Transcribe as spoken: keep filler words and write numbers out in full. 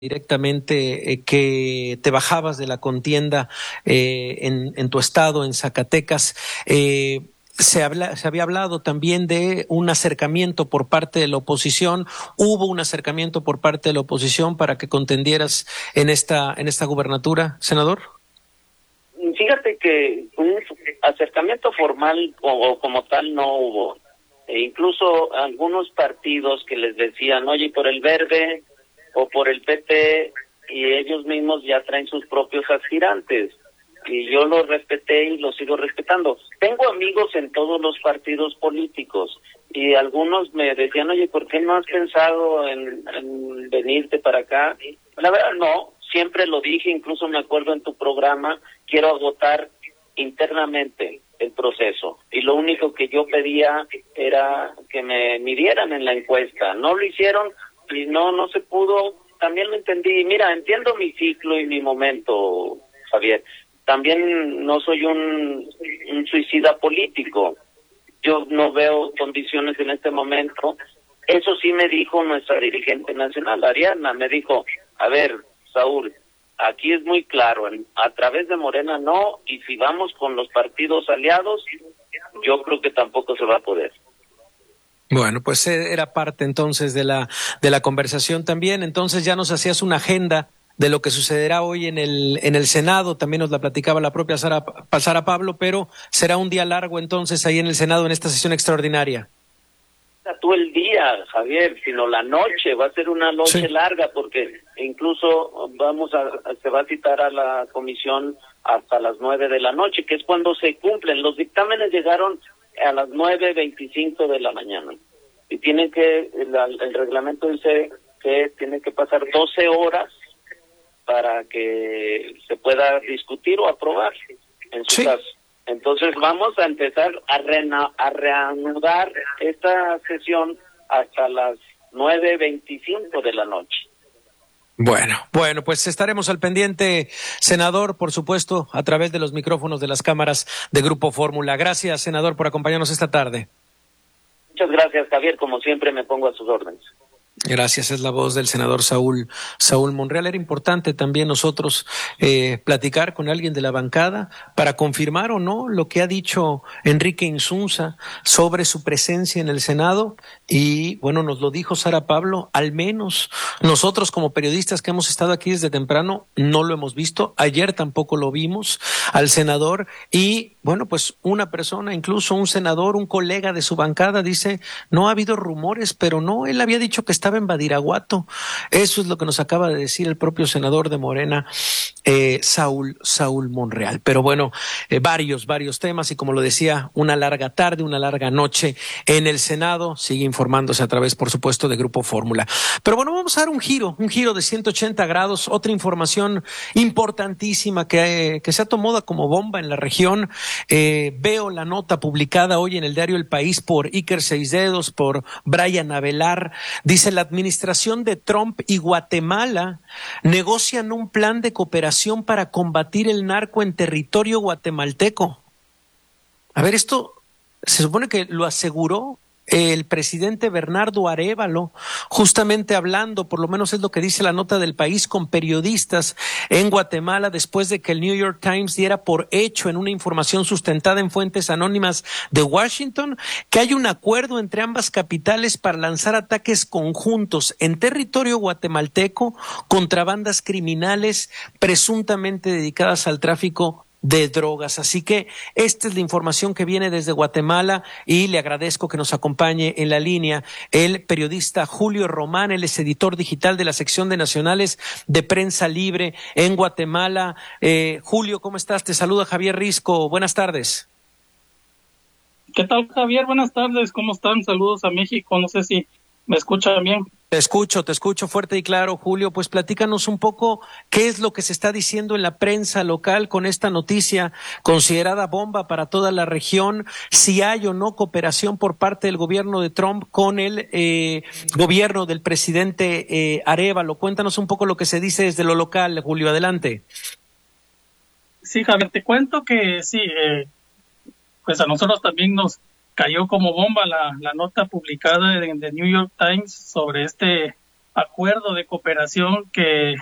directamente eh, que te bajabas de la contienda eh, en, en tu estado, en Zacatecas. Eh, se, habla, se había hablado también de un acercamiento por parte de la oposición. ¿Hubo un acercamiento por parte de la oposición para que contendieras en esta, en esta gubernatura, senador? Fíjate que un acercamiento formal o, o como tal no hubo. E incluso algunos partidos que les decían, oye, por el Verde o por el P T, y ellos mismos ya traen sus propios aspirantes. Y yo los respeté y los sigo respetando. Tengo amigos en todos los partidos políticos y algunos me decían, oye, ¿por qué no has pensado en, en venirte para acá? La verdad, no. Siempre lo dije, incluso me acuerdo en tu programa, quiero agotar internamente el proceso. Y lo único que yo pedía era que me midieran en la encuesta. No lo hicieron y no, no se pudo. También lo entendí. Mira, entiendo mi ciclo y mi momento, Javier. También no soy un, un suicida político. Yo no veo condiciones en este momento. Eso sí me dijo nuestra dirigente nacional, Ariadna, me dijo, a ver, Saúl, aquí es muy claro, a través de Morena no, y si vamos con los partidos aliados, yo creo que tampoco se va a poder. Bueno, pues era parte entonces de la de la conversación también. Entonces ya nos hacías una agenda de lo que sucederá hoy en el en el Senado. También nos la platicaba la propia Sara, Sara Pablo, pero será un día largo entonces ahí en el Senado en esta sesión extraordinaria. Tú el día, Javier, sino la noche, va a ser una noche sí. larga, porque incluso vamos a, se va a citar a la comisión hasta las nueve de la noche, que es cuando se cumplen. Los dictámenes llegaron a las nueve veinticinco de la mañana y tienen que, el, el reglamento dice que tiene que pasar doce horas para que se pueda discutir o aprobar en su sí. caso. Entonces vamos a empezar a, rena, a reanudar esta sesión hasta las nueve veinticinco de la noche. Bueno, bueno, pues estaremos al pendiente, senador, por supuesto, a través de los micrófonos de las cámaras de Grupo Fórmula. Gracias, senador, por acompañarnos esta tarde. Muchas gracias, Javier. Como siempre, me pongo a sus órdenes. Gracias, es la voz del senador Saúl Saúl Monreal. Era importante también nosotros eh, platicar con alguien de la bancada para confirmar o no lo que ha dicho Enrique Insunza sobre su presencia en el Senado. Y bueno, nos lo dijo Sara Pablo, al menos nosotros como periodistas que hemos estado aquí desde temprano no lo hemos visto. Ayer tampoco lo vimos al senador y bueno, pues una persona, incluso un senador, un colega de su bancada dice, no ha habido rumores, pero no, él había dicho que estaba en Badiraguato. Eso es lo que nos acaba de decir el propio senador de Morena, eh, Saúl, Saúl Monreal. Pero bueno, eh, varios, varios temas y como lo decía, una larga tarde, una larga noche en el Senado. Sigue informándose a través, por supuesto, de Grupo Fórmula. Pero bueno, vamos a dar un giro, un giro de ciento ochenta grados, otra información importantísima que, eh, que se ha tomado como bomba en la región. Eh, veo la nota publicada hoy en el diario El País por Iker Seisdedos, por Brian Avelar. Dice, la administración de Trump y Guatemala negocian un plan de cooperación para combatir el narco en territorio guatemalteco. A ver, esto se supone que lo aseguró el presidente Bernardo Arévalo, justamente hablando, por lo menos es lo que dice la nota del País, con periodistas en Guatemala después de que el New York Times diera por hecho en una información sustentada en fuentes anónimas de Washington que hay un acuerdo entre ambas capitales para lanzar ataques conjuntos en territorio guatemalteco contra bandas criminales presuntamente dedicadas al tráfico de drogas. Así que esta es la información que viene desde Guatemala y le agradezco que nos acompañe en la línea el periodista Julio Román, él es editor digital de la sección de nacionales de Prensa Libre en Guatemala. Eh, Julio, ¿cómo estás? Te saluda Javier Risco. Buenas tardes. ¿Qué tal, Javier? Buenas tardes. ¿Cómo están? Saludos a México. No sé si me escuchan bien. Te escucho, te escucho fuerte y claro, Julio. Pues platícanos un poco qué es lo que se está diciendo en la prensa local con esta noticia considerada bomba para toda la región, si hay o no cooperación por parte del gobierno de Trump con el eh, gobierno del presidente eh, Arévalo. Cuéntanos un poco lo que se dice desde lo local, Julio, adelante. Sí, Javier, te cuento que sí, eh, pues a nosotros también nos cayó como bomba la, la nota publicada en The New York Times sobre este acuerdo de cooperación que